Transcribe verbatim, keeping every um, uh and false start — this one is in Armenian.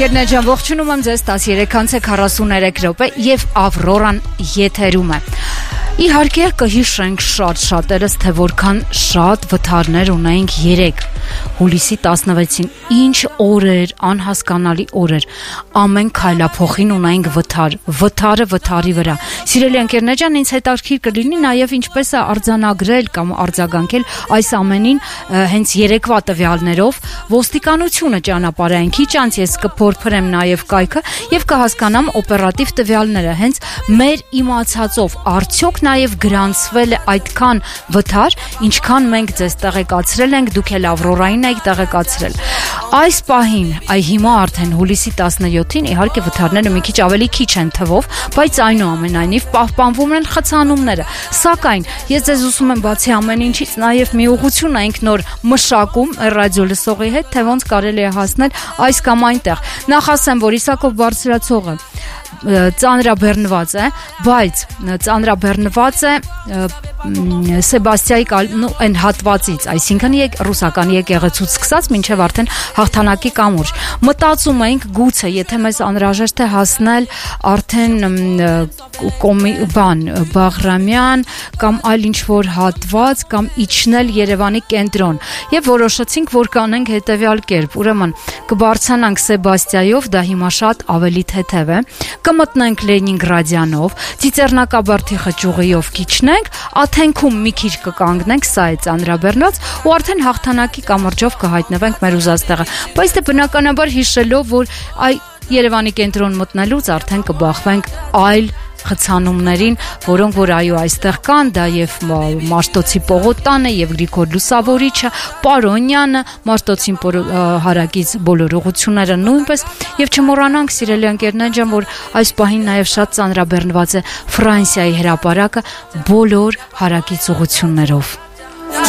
ընկերներ ջան, ողջունում եմ ձեզ տասներեք քառասուներեք րոպե եւ Ավրորան եթերում է։ Իհարկե կհիշենք շատ շատերս, թե որքան շատ վթարներ ունենք երեք հուլիսի տասնվեցին, ինչ օր էր, անհասկանալի օր էր, ամեն քայլափոխին ունենք վթար, վթարը վթարի վրա։ Սիրելի ընկերներ ջան, ինձ հետաքրքիր կլինի նաև ինչպես է արձանագրել կամ արձագանքել այս ամենին հենց երեկվա տվյալներով ոստիկանությունը ճանապարհային, քիչ անց ես կփորփրեմ նաև կայքը եւ կհասկանամ օպերատիվ տվյալները, հենց մեր իմացածով արդյոք նաև գրանցվել է այդքան վթար, ինչքան մենք ձեզ տեղեկացրել ենք, դուք էլ Ավրորային եք տեղեկացրել։ Այս պահին, այ հիմա արդեն հուլիսի տասնյոթին, իհարկե վթարները մի քիչ ավելի քիչ են թվով, բայց այնուամենայնիվ պահպանվում են խցանումները։ Սակայն ես ձեզ ուսում եմ բացի ամեն ինչից նաև մի ուղղություն ենք նոր մշակում ռադիո լսողի հետ, թե ոնց կարելի է հասնել այս կամ այնտեղ։ Նախ ասեմ, որ Իսակով բարձրացողը ծանրաբեռնված է, բայց ծանրաբեռնված է Սեբաստիայի այն հատվածից, այսինքն ռուսական եկեղեցուց սկսած մինչև արդեն հաղթանակի կամուրջ։ Մտածում ենք գուցե, եթե մեզ անհրաժեշտ է հասնել արդեն բան Բաղրամյան կամ այլ ինչ-որ հատված կամ իջնել Երևանի կենտրոն եւ որոշեցինք, որ կանենք հետեւյալ կերպ, ուրեմն կբարձրանանք Սեբաստիայով, դա հիմա շատ ավելի թեթև է, կմտնենք Լենինգրադյանով, Ծիծեռնակաբարդի խճուղիով կիջնենք, Աթենքում մի քիչ կկանգնենք, սա է ծանրաբեռնված, ու արդեն հաղթանակի կամրջով կհայտնվենք մեր ուզած տեղը։ Բայց դե բնականաբար հիշելով, որ այ Երևանի կենտրոն մտնելուց արդեն կբախվենք այլ խցանումներին, որոնք որ այո այստեղ կան, դա եւ Մաշտոցի Պողոտանը եւ Գրիգոր Լուսավորիչը, Պարոնյանը, Մաշտոցին հարակից բոլոր ուղությունները նույնպես, եւ չմոռանանք սիրելի ընկերներ ջան, որ այս պահին նաեւ շատ ծանրաբեռնված է Ֆրանսիայի հրապարակը բոլոր հարակից ուղություններով։